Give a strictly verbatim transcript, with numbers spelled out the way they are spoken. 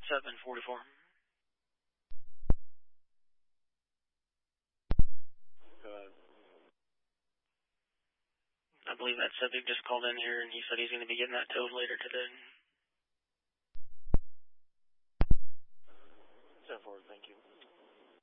seven forty-four. Uh, I believe that subject just called in here and he said he's going to be getting that towed later today.